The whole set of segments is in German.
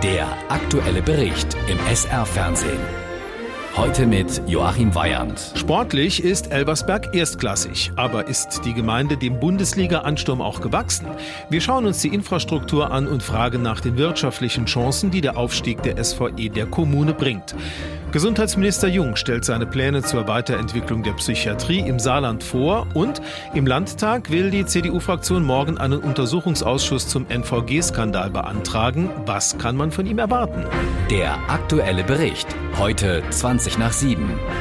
Der aktuelle Bericht im SR-Fernsehen. Heute mit Joachim Weyand. Sportlich ist Elversberg erstklassig, aber ist die Gemeinde dem Bundesliga-Ansturm auch gewachsen? Wir schauen uns die Infrastruktur an und fragen nach den wirtschaftlichen Chancen, die der Aufstieg der SVE der Kommune bringt. Gesundheitsminister Jung stellt seine Pläne zur Weiterentwicklung der Psychiatrie im Saarland vor und im Landtag will die CDU-Fraktion morgen einen Untersuchungsausschuss zum NVG-Skandal beantragen. Was kann man von ihm erwarten? Der aktuelle Bericht. Heute 6:20.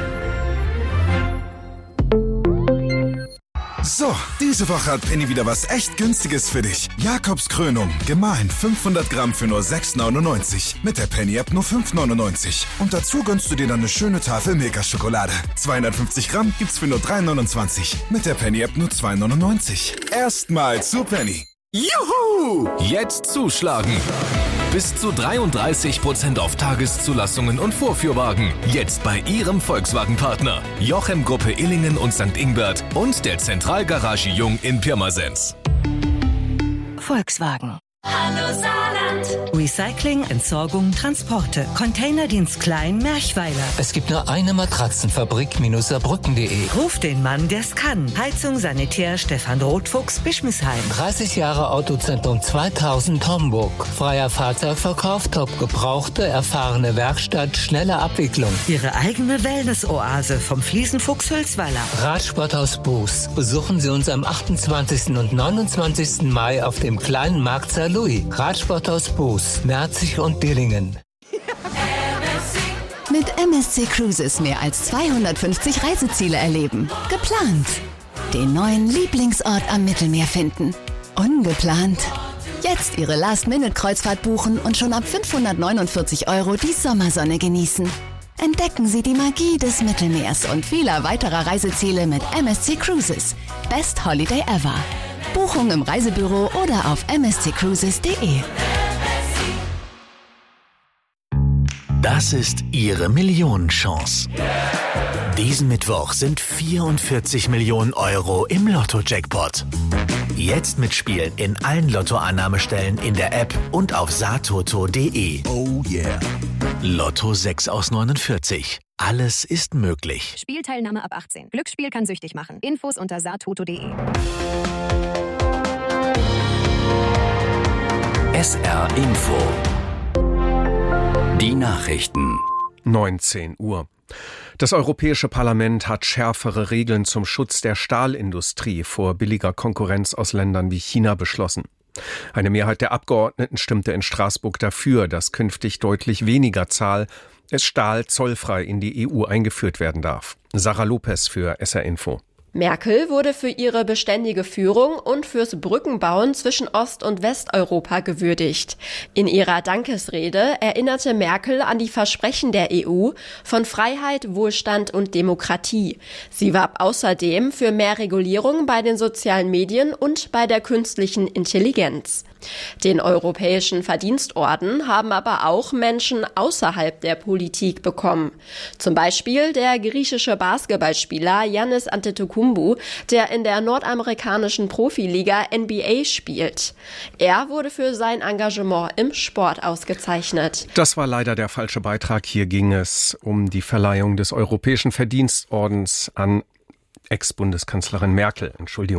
So, diese Woche hat Penny wieder was echt Günstiges für dich. Jakobskrönung, gemahlen 500 Gramm für nur 6,99. Mit der Penny-App nur 5,99. Und dazu gönnst du dir dann eine schöne Tafel Milka-Schokolade. 250 Gramm gibt's für nur 3,29. Mit der Penny-App nur 2,99. Erstmal zu Penny. Juhu! Jetzt zuschlagen! Bis zu 33% auf Tageszulassungen und Vorführwagen. Jetzt bei Ihrem Volkswagen-Partner. Jochem Gruppe Illingen und St. Ingbert und der Zentralgarage Jung in Pirmasens. Volkswagen. Hallo Saarland! Recycling, Entsorgung, Transporte. Containerdienst Klein Merchweiler. Es gibt nur eine Matratzenfabrik-saarbrücken.de. Ruf den Mann, der's kann. Heizung Sanitär Stefan Rotfuchs, Bischmisheim. 30 Jahre Autozentrum 2000 Homburg. Freier Fahrzeugverkauf, top gebrauchte, erfahrene Werkstatt, schnelle Abwicklung. Ihre eigene Wellness-Oase vom Fliesenfuchs Hülsweiler. Radsporthaus Buß. Besuchen Sie uns am 28. und 29. Mai auf dem kleinen Markt Saarlouis. Radsporthaus Buß, Merzig und Dillingen. Mit MSC Cruises mehr als 250 Reiseziele erleben. Geplant. Den neuen Lieblingsort am Mittelmeer finden. Ungeplant. Jetzt Ihre Last-Minute-Kreuzfahrt buchen und schon ab 549 € die Sommersonne genießen. Entdecken Sie die Magie des Mittelmeers und vieler weiterer Reiseziele mit MSC Cruises. Best Holiday ever. Buchung im Reisebüro oder auf msccruises.de. Das ist Ihre Millionenchance. Diesen Mittwoch sind 44 Millionen € im Lotto-Jackpot. Jetzt mitspielen in allen Lottoannahmestellen in der App und auf saartoto.de. Oh yeah. Lotto 6 aus 49. Alles ist möglich. Spielteilnahme ab 18. Glücksspiel kann süchtig machen. Infos unter saartoto.de. SR Info. Die Nachrichten. 19 Uhr. Das Europäische Parlament hat schärfere Regeln zum Schutz der Stahlindustrie vor billiger Konkurrenz aus Ländern wie China beschlossen. Eine Mehrheit der Abgeordneten stimmte in Straßburg dafür, dass künftig deutlich weniger Stahl zollfrei in die EU eingeführt werden darf. Sarah Lopez für SR Info. Merkel wurde für ihre beständige Führung und fürs Brückenbauen zwischen Ost- und Westeuropa gewürdigt. In ihrer Dankesrede erinnerte Merkel an die Versprechen der EU von Freiheit, Wohlstand und Demokratie. Sie warb außerdem für mehr Regulierung bei den sozialen Medien und bei der künstlichen Intelligenz. Den Europäischen Verdienstorden haben aber auch Menschen außerhalb der Politik bekommen. Zum Beispiel der griechische Basketballspieler Yannis Antetokounmpo, der in der nordamerikanischen Profiliga NBA spielt. Er wurde für sein Engagement im Sport ausgezeichnet. Das war leider der falsche Beitrag. Hier ging es um die Verleihung des Europäischen Verdienstordens an Ex-Bundeskanzlerin Merkel.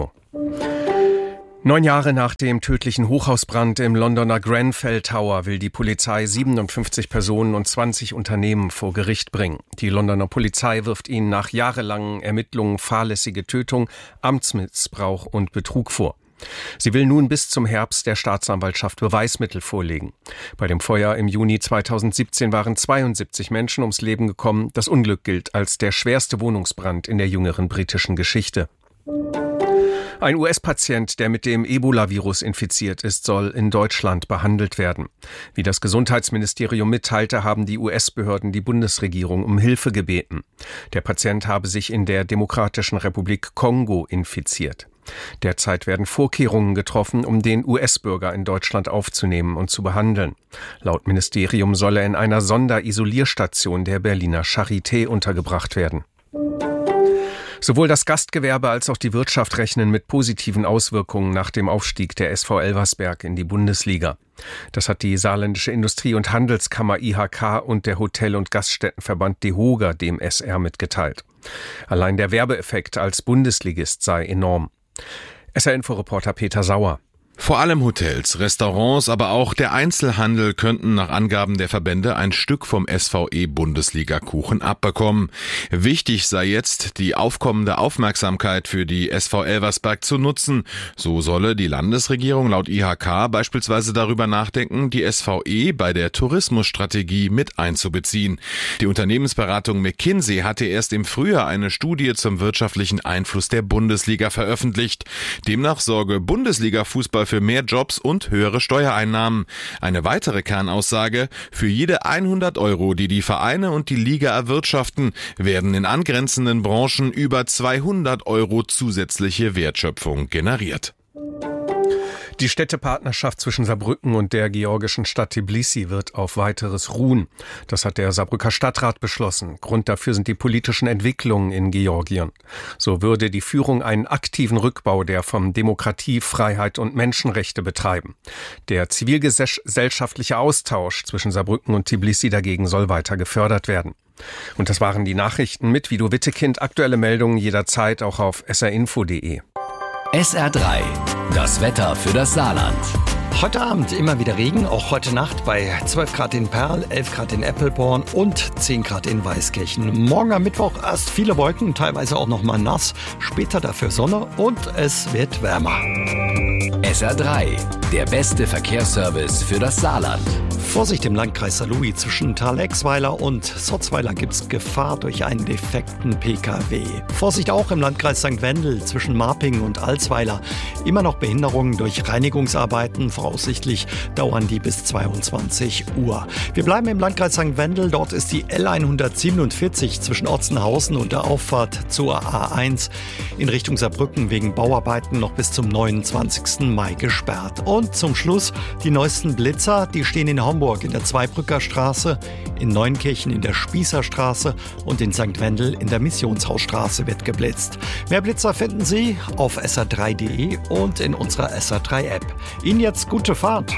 9 Jahre nach dem tödlichen Hochhausbrand im Londoner Grenfell Tower will die Polizei 57 Personen und 20 Unternehmen vor Gericht bringen. Die Londoner Polizei wirft ihnen nach jahrelangen Ermittlungen fahrlässige Tötung, Amtsmissbrauch und Betrug vor. Sie will nun bis zum Herbst der Staatsanwaltschaft Beweismittel vorlegen. Bei dem Feuer im Juni 2017 waren 72 Menschen ums Leben gekommen. Das Unglück gilt als der schwerste Wohnungsbrand in der jüngeren britischen Geschichte. Ein US-Patient, der mit dem Ebola-Virus infiziert ist, soll in Deutschland behandelt werden. Wie das Gesundheitsministerium mitteilte, haben die US-Behörden die Bundesregierung um Hilfe gebeten. Der Patient habe sich in der Demokratischen Republik Kongo infiziert. Derzeit werden Vorkehrungen getroffen, um den US-Bürger in Deutschland aufzunehmen und zu behandeln. Laut Ministerium soll er in einer Sonderisolierstation der Berliner Charité untergebracht werden. Sowohl das Gastgewerbe als auch die Wirtschaft rechnen mit positiven Auswirkungen nach dem Aufstieg der SV Elversberg in die Bundesliga. Das hat die Saarländische Industrie- und Handelskammer IHK und der Hotel- und Gaststättenverband DEHOGA dem SR mitgeteilt. Allein der Werbeeffekt als Bundesligist sei enorm. SR-Info-Reporter Peter Sauer. Vor allem Hotels, Restaurants, aber auch der Einzelhandel könnten nach Angaben der Verbände ein Stück vom SVE-Bundesliga-Kuchen abbekommen. Wichtig sei jetzt, die aufkommende Aufmerksamkeit für die SV Elversberg zu nutzen. So solle die Landesregierung laut IHK beispielsweise darüber nachdenken, die SVE bei der Tourismusstrategie mit einzubeziehen. Die Unternehmensberatung McKinsey hatte erst im Frühjahr eine Studie zum wirtschaftlichen Einfluss der Bundesliga veröffentlicht. Demnach sorge Bundesliga-Fußball für mehr Jobs und höhere Steuereinnahmen. Eine weitere Kernaussage: Für jede 100 Euro, die die Vereine und die Liga erwirtschaften, werden in angrenzenden Branchen über 200 Euro zusätzliche Wertschöpfung generiert. Die Städtepartnerschaft zwischen Saarbrücken und der georgischen Stadt Tbilisi wird auf weiteres ruhen. Das hat der Saarbrücker Stadtrat beschlossen. Grund dafür sind die politischen Entwicklungen in Georgien. So würde die Führung einen aktiven Rückbau der von Demokratie, Freiheit und Menschenrechte betreiben. Der zivilgesellschaftliche Austausch zwischen Saarbrücken und Tbilisi dagegen soll weiter gefördert werden. Und das waren die Nachrichten mit Vido Wittekind. Aktuelle Meldungen jederzeit auch auf srinfo.de. SR3, das Wetter für das Saarland. Heute Abend immer wieder Regen, auch heute Nacht bei 12 Grad in Perl, 11 Grad in Eppelborn und 10 Grad in Weißkirchen. Morgen am Mittwoch erst viele Wolken, teilweise auch noch mal nass, später dafür Sonne und es wird wärmer. SR3, der beste Verkehrsservice für das Saarland. Vorsicht im Landkreis Saarlouis, zwischen Thalexweiler und Sotzweiler gibt's Gefahr durch einen defekten PKW. Vorsicht auch im Landkreis St. Wendel, zwischen Marpingen und Alsweiler. Immer noch Behinderungen durch Reinigungsarbeiten, voraussichtlich dauern die bis 22 Uhr. Wir bleiben im Landkreis St. Wendel, dort ist die L147 zwischen Otzenhausen und der Auffahrt zur A1 in Richtung Saarbrücken wegen Bauarbeiten noch bis zum 29. Mai gesperrt. Und zum Schluss die neuesten Blitzer, die stehen in Homburg in der Zweibrücker Straße, in Neunkirchen in der Spießerstraße und in St. Wendel in der Missionshausstraße wird geblitzt. Mehr Blitzer finden Sie auf sr3.de und in unserer SR3-App. Ihnen jetzt gute Fahrt.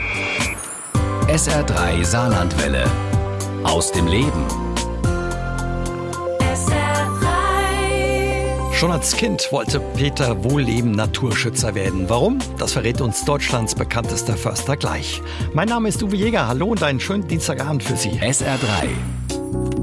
SR3 Saarlandwelle. Aus dem Leben. Schon als Kind wollte Peter Wohlleben Naturschützer werden. Warum? Das verrät uns Deutschlands bekanntester Förster gleich. Mein Name ist Uwe Jäger. Hallo und einen schönen Dienstagabend für Sie. SR3